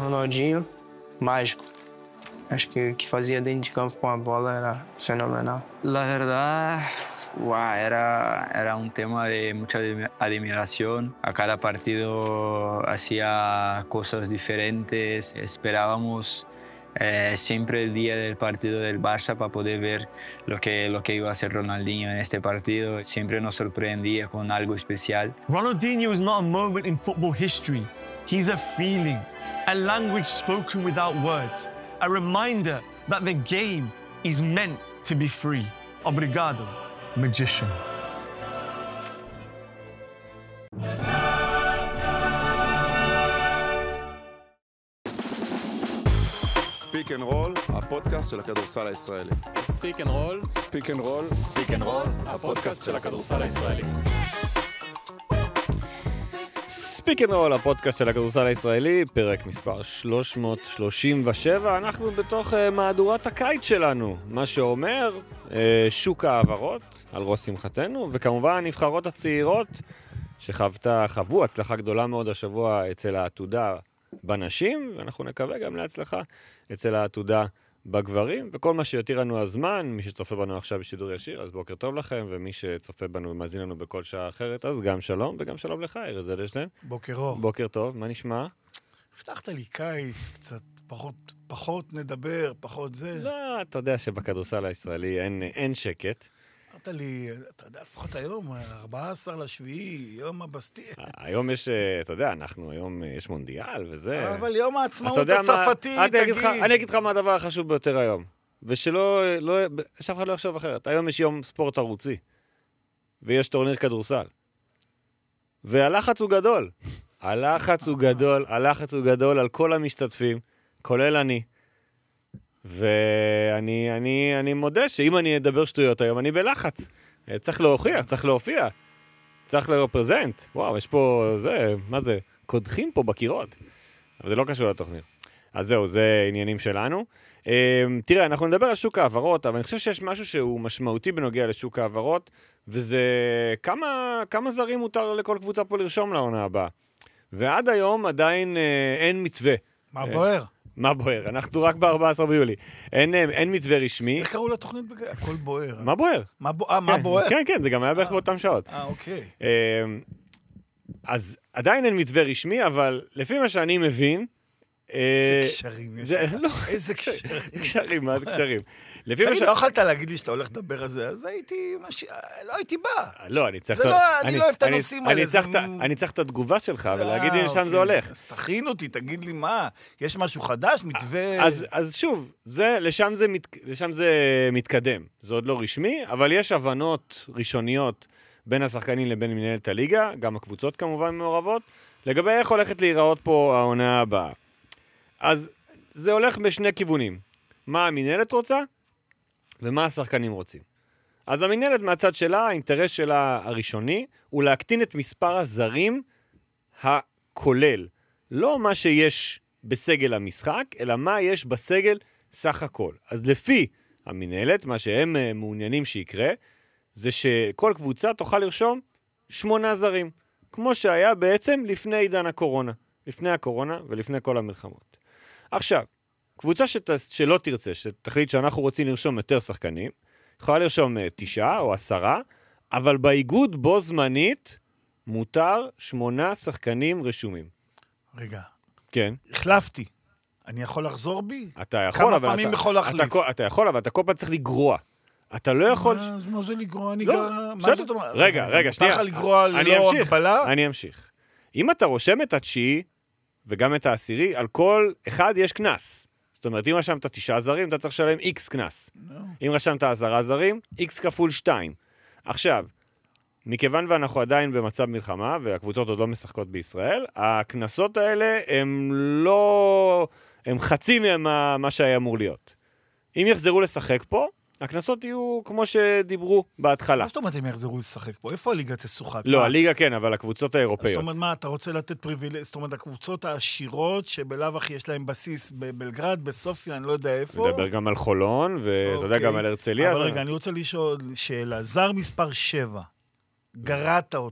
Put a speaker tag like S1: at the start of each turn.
S1: Ronaldinho, mágico. Acho que o que fazia dentro de campo com a bola era fenomenal.
S2: La verdad, era un tema de mucha admiración. A cada partido hacía cosas diferentes. Esperábamos siempre el día del partido del Barça para poder ver lo que iba a hacer Ronaldinho en este partido. Siempre nos sorprendía con algo especial.
S3: Ronaldinho is not a moment in football history. He's a feeling, a language spoken without words, a reminder that the game is meant to be free. Obrigado, magician.
S4: ספיק אנד רול, הפודקאסט של הכדורסל הישראלי.
S5: ספיק אנד רול,
S4: ספיק אנד רול,
S5: ספיק אנד רול, הפודקאסט של הכדורסל הישראלי.
S6: ספיק אנד רול, הפודקאסט של הכדורסל הישראלי, פרק מספר 337. אנחנו בתוך מהדורת הקיץ שלנו, מה שאומר שוק העברות על ראש שמחתנו, וכמובן הנבחרות הצעירות שחוו הצלחה גדולה מאוד השבוע אצל העתודה בנשים, ואנחנו נקווה גם להצלחה אצל העתודה בגברים, וכל מה שיותיר לנו הזמן, מי שצופה בנו עכשיו בשידור ישיר, אז בוקר טוב לכם, ומי שצופה בנו ומאזין לנו בכל שעה אחרת, אז גם שלום, וגם שלום לך, ארז אדלשטיין.
S7: בוקר אור.
S6: בוקר טוב, מה נשמע?
S7: הבטחת לי קיץ, קצת פחות נדבר, פחות זה.
S6: לא, אתה יודע שבכדורסל הישראלי אין שקט.
S7: אמרת לי, אתה יודע, לפחות היום, 14 לשביעי, יום הבסטיה.
S6: היום יש, אתה יודע, היום יש מונדיאל וזה.
S7: אבל יום העצמאות הצרפתי, תגיד.
S6: אני אגיד לך מה הדבר החשוב ביותר היום. ושלא, שאף אחד לא יחשוב אחרת. היום יש יום ספורט ערוצי. ויש טורניר כדורסל. והלחץ הוא גדול. הלחץ הוא גדול על כל המשתתפים, כולל אני. ואני מודה שאם אני אדבר שטויות היום, אני בלחץ. צריך להוכיח, צריך להופיע. צריך לרפרזנט. וואו, יש פה, מה זה? קודחים פה בקירות. אבל זה לא קשור לתוכנית. אז זהו, זה עניינים שלנו. תראה, אנחנו נדבר על שוק העברות, אבל אני חושב שיש משהו שהוא משמעותי בנוגע לשוק העברות, וזה כמה זרים מותר לכל קבוצה פה לרשום לעונה הבאה. ועד היום עדיין אין מתווה.
S7: מה בוער?
S6: מה בוער? אנחנו רק ב-14 ביולי. אין מתווה רשמי.
S7: איך קראו לתוכנית? הכל בוער.
S6: מה בוער?
S7: מה בוער?
S6: כן, זה גם היה בערך באותם שעות.
S7: אוקיי.
S6: אז עדיין אין מתווה רשמי, אבל לפי מה שאני מבין...
S7: איזה קשרים יש לך. איזה
S6: קשרים, מה זה קשרים?
S7: תגיד, לא יכולת להגיד לי שאתה הולך לדבר על זה, אז לא הייתי בא.
S6: לא, אני צריך...
S7: אני לא אוהב את הנושאים האלה.
S6: אני צריך את התגובה שלך, ולהגיד לי לשם זה הולך.
S7: אז תכין אותי, תגיד לי מה, יש משהו חדש, מתווה...
S6: אז שוב, לשם זה מתקדם. זה עוד לא רשמי, אבל יש הבנות ראשוניות בין השחקנים לבין מנהלת הליגה, גם הקבוצות כמובן מעורבות, לגבי איך הולכת להיראות פה העונה הבאה. אז זה הולך בשני כיוונים. מה המנהלת רוצה ומה השחקנים רוצים. אז המנהלת מהצד שלה, האינטרס שלה הראשוני, הוא להקטין את מספר הזרים הכולל. לא מה שיש בסגל המשחק, אלא מה יש בסגל סך הכל. אז לפי המנהלת, מה שהם מעוניינים שיקרה, זה שכל קבוצה תוכל לרשום 8 זרים. כמו שהיה בעצם לפני עידן הקורונה. לפני הקורונה ולפני כל המלחמות. עכשיו, קבוצה שלא תרצה, שתחליט שאנחנו רוצים לרשום יותר שחקנים, יכולה לרשום 9 או 10, אבל באיגוד בו זמנית מותר 8 שחקנים רשומים.
S7: רגע.
S6: כן.
S7: החלפתי. אני יכול לחזור בי?
S6: אתה יכול,
S7: כמה פעמים יכול להחליף?
S6: אתה יכול, אבל אתה כל פעם צריך לגרוע. אתה לא יכול...
S7: מה זה לגרוע?
S6: מה זאת אומרת? רגע, שנייה.
S7: אתה יכול לגרוע ללא הגבלה?
S6: אני אמשיך. אם אתה רושם את התשיעי וגם את העשירי, על כל אחד יש כנס. זאת אומרת, אם רשמת 9 זרים, אתה צריך לשלם X כנס. אם רשמת 10 זרים, X כפול 2. עכשיו, מכיוון ואנחנו עדיין במצב מלחמה, והקבוצות עוד לא משחקות בישראל, הכנסות האלה הם חצי ממה שהיה אמור להיות. אם יחזרו לשחק פה, הכנסות יהיו כמו שדיברו בהתחלה.
S7: מה זאת אומרת הם יחזרו לשחק פה? איפה הליגה תשוחק?
S6: לא, הליגה כן, אבל הקבוצות האירופאיות.
S7: זאת אומרת, מה, אתה רוצה לתת פריבילגיה? זאת אומרת, הקבוצות העשירות, שבלאו הכי יש להם בסיס בבלגרד, בסופיה, אני לא יודע איפה.
S6: נדבר גם על חולון, ואתה יודע גם על הרצליה.
S7: אבל רגע, אני רוצה לשאול שאלה. זר מספר 7, גרעת אותו.